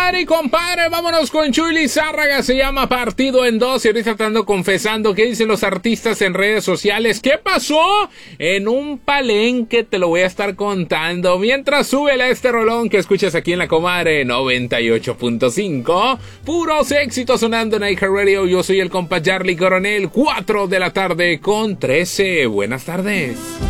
comadre y compadre, vámonos con Chuy Lizárraga, se llama Partido en Dos, y ahorita estando confesando qué dicen los artistas en redes sociales. ¿Qué pasó? En un palenque te lo voy a estar contando. Mientras súbele a este rolón que escuchas aquí en la comadre 98.5. Puros éxitos sonando en iHeartRadio. Yo soy el compa Charlie Coronel, 4 de la tarde con 13. Buenas tardes.